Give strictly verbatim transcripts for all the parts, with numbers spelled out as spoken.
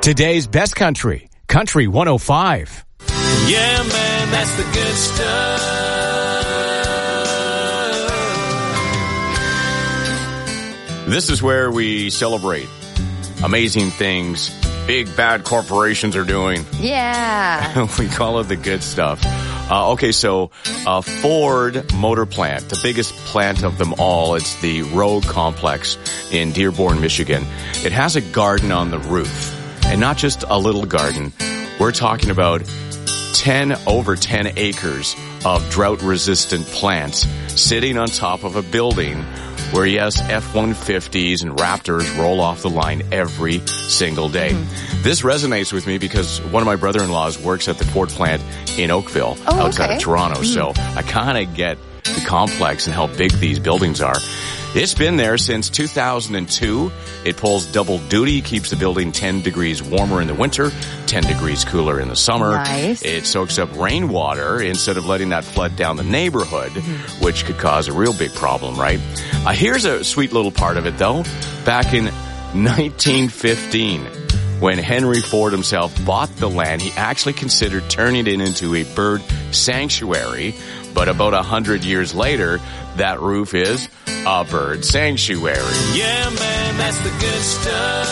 Today's best country, Country one oh five. Yeah, man, that's the good stuff. This is where we celebrate amazing things big bad corporations are doing. Yeah. We call it the good stuff. Uh, okay, so uh, Ford Motor Plant, the biggest plant of them all, it's the Rogue Complex in Dearborn, Michigan. It has a garden on the roof, and not just a little garden. We're talking about ten over ten acres of drought-resistant plants sitting on top of a building where, yes, F one fifties and Raptors roll off the line every single day. Mm-hmm. This resonates with me because one of my brother-in-laws works at the Ford plant in Oakville, oh, outside okay. of Toronto. Mm-hmm. So I kind of get the complex and how big these buildings are. It's been there since two thousand two. It pulls double duty, keeps the building ten degrees warmer in the winter, ten degrees cooler in the summer. Nice. It soaks up rainwater instead of letting that flood down the neighborhood, mm-hmm. which could cause a real big problem, right? Uh, here's a sweet little part of it, though. Back in nineteen fifteen, when Henry Ford himself bought the land, he actually considered turning it into a bird sanctuary. But about a hundred years later, that roof is a bird sanctuary. Yeah, man, that's the good stuff.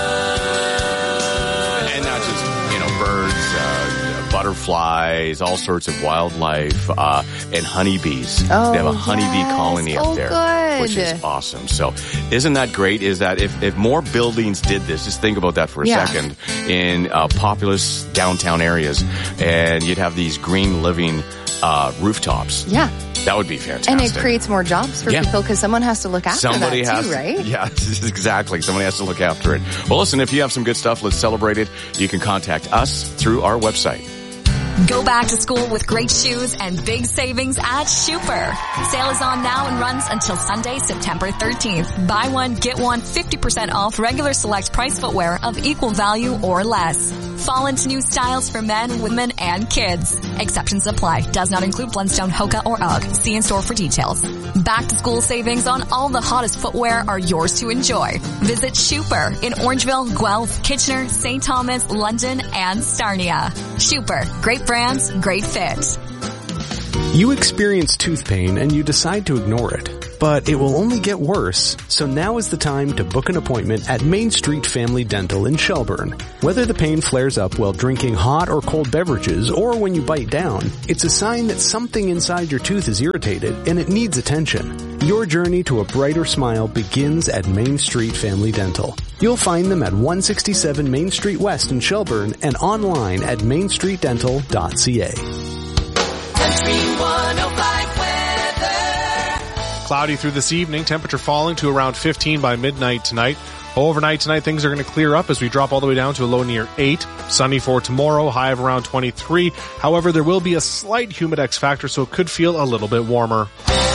And not just, you know, birds, uh, butterflies, all sorts of wildlife, uh, and honeybees. Oh, they have a honeybee yes. colony oh, up there, good. which is awesome. So isn't that great? Is that if, if more buildings did this, just think about that for a yeah. second, in uh, populous downtown areas, and you'd have these green living uh, rooftops. Yeah. That would be fantastic. And it creates more jobs for yeah. people because someone has to look after Somebody that has, too, right? Yeah, exactly. Somebody has to look after it. Well, listen, if you have some good stuff, let's celebrate it. You can contact us through our website. Go back to school with great shoes and big savings at Schuper. Sale is on now and runs until Sunday, September thirteenth. Buy one, get one fifty percent off regular select price footwear of equal value or less. Fall into new styles for men, women, and kids. Exceptions apply. Does not include Blundstone, Hoka, or UGG. See in store for details. Back to school savings on all the hottest footwear are yours to enjoy. Visit Schuper in Orangeville, Guelph, Kitchener, Saint Thomas, London, and Sarnia. Schuper. Great brands, great fit. You experience tooth pain and you decide to ignore it. But it will only get worse, so now is the time to book an appointment at Main Street Family Dental in Shelburne. Whether the pain flares up while drinking hot or cold beverages or when you bite down, it's a sign that something inside your tooth is irritated and it needs attention. Your journey to a brighter smile begins at Main Street Family Dental. You'll find them at one sixty-seven Main Street West in Shelburne and online at main street dental dot c a. Country one oh five weather. Cloudy through this evening, temperature falling to around fifteen by midnight tonight. Overnight tonight, things are going to clear up as we drop all the way down to a low near eight. Sunny for tomorrow, high of around twenty-three. However, there will be a slight humidex factor, so it could feel a little bit warmer.